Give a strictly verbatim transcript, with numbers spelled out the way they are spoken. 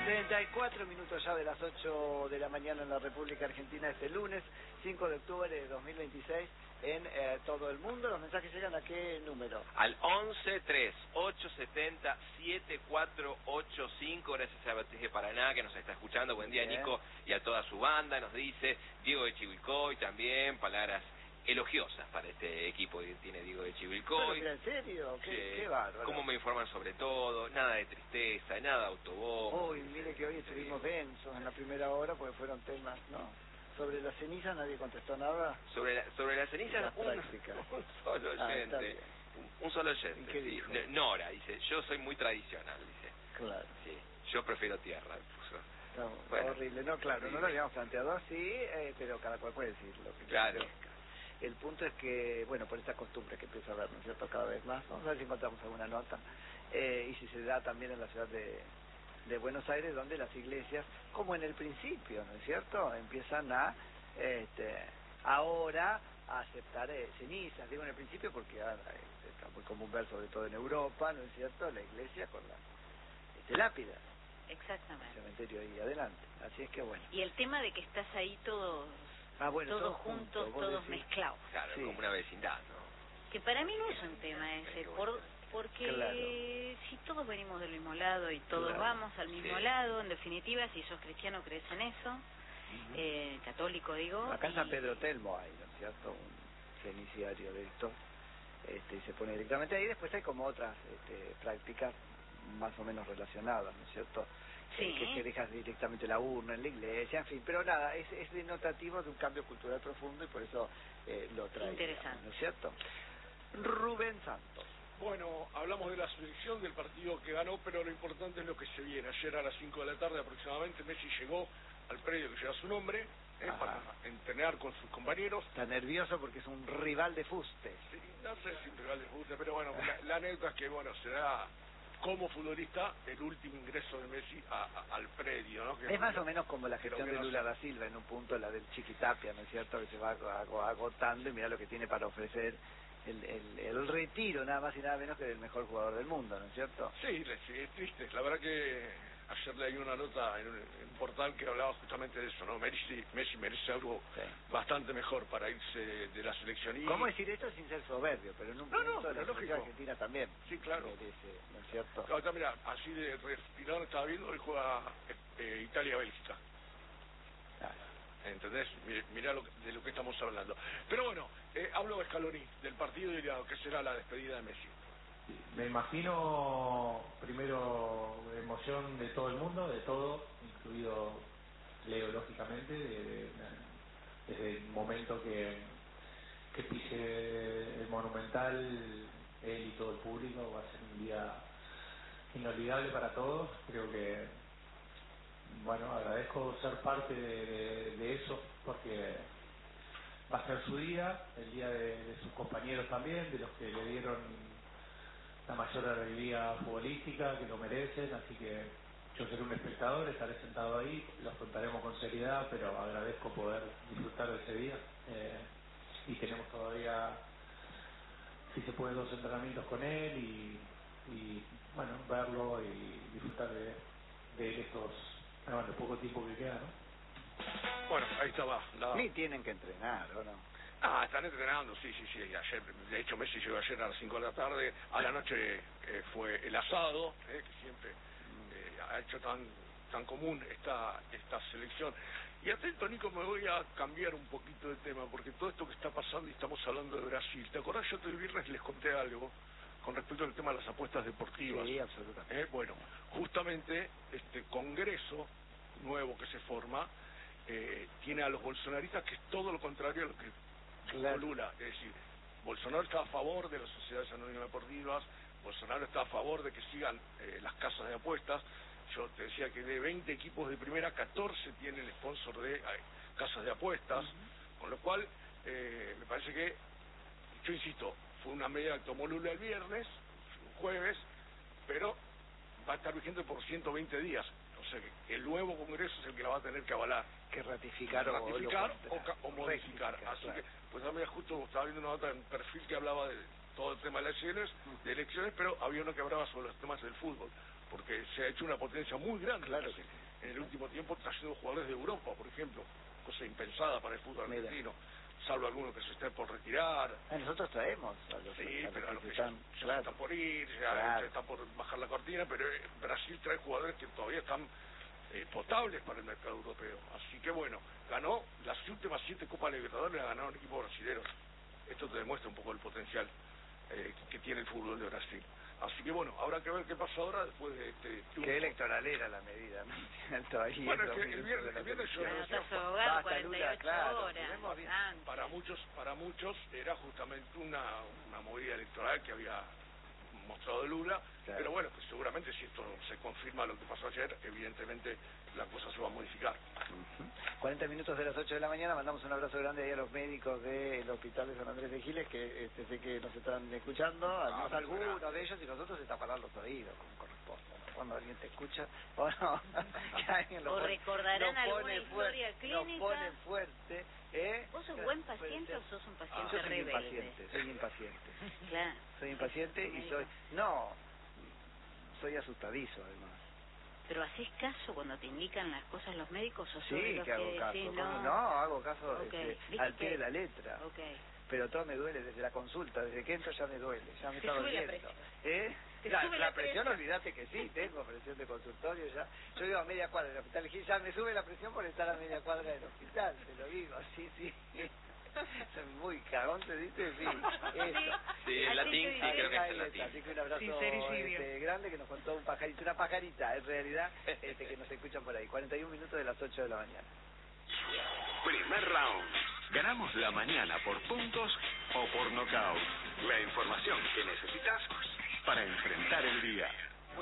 treinta y cuatro minutos ya de las ocho de la mañana en la República Argentina este lunes, cinco de octubre de dos mil veintiséis, en eh, todo el mundo. ¿Los mensajes llegan a qué número? Al once tres ocho setenta siete cuatro ocho cinco. Gracias a Bateje Paraná que nos está escuchando. Buen día, Bien. Nico, y a toda su banda. Nos dice Diego de Chivilcoy también, palabras elogiosas para este equipo que tiene Diego de Chivilcoy. Pero mira, ¿en serio? Qué, Sí. qué bárbaro. Cómo me informan sobre todo, nada de tristeza, nada de autobombo. Uy, mire que hoy estuvimos densos en la primera hora porque fueron temas, ¿no? Sobre la ceniza nadie contestó nada. Sobre la, sobre la ceniza, La un, práctica. un solo Ah, está oyente. bien. un, un solo oyente. ¿Y qué sí. dijo? Nora dice, yo soy muy tradicional, dice. Claro. Sí, yo prefiero tierra, puso. Está Bueno, horrible. No, claro, horrible. no lo habíamos planteado así, eh, pero cada cual puede decir lo que Claro. parezca. El punto es que, bueno, por esta costumbre que empieza a haber, ¿no es cierto?, cada vez más. Vamos a ver si encontramos alguna nota. Eh, y si se da también en la ciudad de, de Buenos Aires, donde las iglesias, como en el principio, ¿no es cierto?, empiezan a, este, ahora, a aceptar eh, cenizas. Digo en el principio porque ah, está muy común ver, sobre todo en Europa, ¿no es cierto?, la iglesia con la este, lápida. Exactamente. Cementerio ahí adelante. Así es que bueno. Y el tema de que estás ahí todos, Ah, bueno, todos todos juntos, juntos, vos todos decís. mezclados. Claro, Sí. como una vecindad, ¿no? Que para mí no es un tema ese, por, porque Claro. si todos venimos del mismo lado y todos Claro. vamos al mismo Sí. lado, en definitiva, si sos cristiano crees en eso, Ujú. eh, católico digo. Acá en y- San Pedro Telmo hay, ¿no es cierto?, un ceniciario de esto, este, y se pone directamente ahí. Después hay como otras este, prácticas más o menos relacionadas, ¿no es cierto?, Sí. Eh, que, que dejas directamente la urna en la iglesia, en fin, pero nada, es, es denotativo de un cambio cultural profundo y por eso eh, lo trae, Interesante. ¿no es cierto? Rubén Santos. Bueno, hablamos de la selección, del partido que ganó, pero lo importante es lo que se viene. Ayer a las cinco de la tarde aproximadamente Messi llegó al predio que lleva su nombre, eh, Ajá. para entrenar con sus compañeros. Está nervioso porque es un rival de fuste. Sí, no sé si un rival les gusta, pero bueno, la, la anécdota es que, bueno, será como futbolista el último ingreso de Messi a, a, al predio, ¿no? Que Es más o menos como la creo gestión que de no Lula sé. da Silva en un punto, la del Chiquitapia, ¿no es cierto?, que se va ag- agotando y mira lo que tiene para ofrecer el, el, el retiro, nada más y nada menos que del mejor jugador del mundo, ¿no es cierto? Sí, le- sí, es triste. La verdad que ayer leí una nota en un, en un portal que hablaba justamente de eso, ¿no? Messi, Messi merece algo Sí. bastante mejor para irse de la selección. Y, ¿Cómo decir esto sin ser soberbio? Pero en un No, no, punto pero la lógico. selección argentina también Sí, claro. merece, ¿no es cierto? Claro, está, mira, así de retirado estaba viendo, hoy juega eh, Italia-Bélgica. Claro. ¿Entendés? Mirá, mirá lo que- de lo que estamos hablando. Pero bueno, eh, hablo de Scaloni, del partido y de lo que será la despedida de Messi. Me imagino primero emoción de todo el mundo, de todo, incluido Leo, lógicamente, de- de- desde el momento que, que pise el Monumental, él y todo el público, va a ser un día inolvidable para todos. Creo que, bueno, agradezco ser parte de, de- de eso, porque va a ser su día, el día de, de sus compañeros también, de los que le dieron la mayor alegría futbolística, que lo merecen, así que yo seré un espectador, estaré sentado ahí, lo afrontaremos con seriedad, pero agradezco poder disfrutar de ese día. Eh, y tenemos todavía, si se puede, dos entrenamientos con él y, y bueno, verlo y disfrutar de, de estos, bueno, el poco tiempo que queda, ¿no? Bueno, ahí estaba. La... Ni tienen que entrenar, ¿o no? Ah, están entrenando, sí, sí, sí. Ayer, de hecho, Messi llegó ayer a las cinco de la tarde. A la noche eh, fue el asado, eh, que siempre eh, ha hecho tan tan común esta esta selección. Y atento, Nico, me voy a cambiar un poquito de tema, porque todo esto que está pasando, y estamos hablando de Brasil. ¿Te acordás? Yo el viernes les conté algo con respecto al tema de las apuestas deportivas. Sí, absolutamente. Eh, bueno, justamente este Congreso nuevo que se forma eh, tiene a los bolsonaristas, que es todo lo contrario a lo que Claro. Lula. Es decir, Bolsonaro está a favor de las sociedades anónimas deportivas, Bolsonaro está a favor de que sigan eh, las casas de apuestas. Yo te decía que de veinte equipos de primera, catorce tienen sponsor de eh, casas de apuestas, uh-huh. Con lo cual eh, me parece que, yo insisto, fue una medida que tomó Lula el viernes, un jueves, pero va a estar vigente por ciento veinte días. O sea que el nuevo Congreso es el que la va a tener que avalar. Que ratificar, ratificar o, o, ca- o modificar. Así claro. que, pues también justo estaba viendo una nota en Perfil que hablaba de todo el tema de las elecciones, uh-huh. de elecciones, pero había uno que hablaba sobre los temas del fútbol. porque se ha hecho una potencia muy grande Claro que sí. en el último tiempo, trayendo jugadores de Europa, por ejemplo, cosa impensada para el fútbol Mira. argentino, salvo algunos que se estén por retirar. Ah, nosotros traemos a los, Sí, a los pero a los que que están, ya, ya claro. están por ir, ya, Claro. ya están por bajar la cortina, pero eh, Brasil trae jugadores que todavía están eh, potables para el mercado europeo. Así que bueno, ganó las últimas siete Copas Libertadores, la ganaron equipos brasileños. Esto te demuestra un poco el potencial eh, que, que tiene el fútbol de Brasil. Así que bueno, habrá que ver qué pasa ahora después de este triunfo. Qué electoralera la medida, ¿no? Todavía Bueno, es dos que el minutos viernes- de la el viernes yo- elección. Bueno, estás abogado Basta, cuarenta y Lula, ocho claro, horas. tenemos bien. antes. Para muchos, para muchos era justamente una, una movida electoral que había mostrado Lula, Claro. pero bueno, que seguramente si esto se confirma lo que pasó ayer, evidentemente la cosa se va a modificar. cuarenta minutos de las ocho de la mañana, mandamos un abrazo grande ahí a los médicos del Hospital de San Andrés de Giles, que este, sé que nos están escuchando, al menos Ah, algunos bueno. de ellos, y nosotros está para los oídos, como corresponde, ¿no? Cuando alguien te escucha, o no, que alguien lo O pone- recordarán nos alguna pone historia fuerte, clínica. Nos pone fuerte, ¿eh? ¿Vos sos Claro, buen puede paciente ser. o sos un Yo paciente soy rebelde? impaciente, soy impaciente. Claro. Soy impaciente y soy... No, soy asustadizo además. ¿Pero haces caso cuando te indican las cosas los médicos o sos de Sí, los que hago decís, caso. ¿Cómo no? no? hago caso Ok. este, ¿Viste al pie que- de la letra. Ok. Pero todo me duele desde la consulta, desde que entro ya me duele, ya me Te está sube la doliendo. presión. ¿Eh? Te La, sube la la presión, presión. olvídate que sí, tengo presión de consultorio ya. Yo vivo a media cuadra del hospital Gil, ya me sube la presión por estar a media cuadra del hospital, te lo digo, sí, sí. Soy muy cagón, ¿te dice? Sí, eso. Sí, en latín, sí, creo que es Ahí en está, latín. así que un abrazo Sincericidio. este, grande que nos contó un pajarito, una pajarita en realidad, este, que nos escuchan por ahí. cuarenta y un minutos de las ocho de la mañana. Primer round. Ganamos la mañana por puntos o por nocaut. La información que necesitas para enfrentar el día.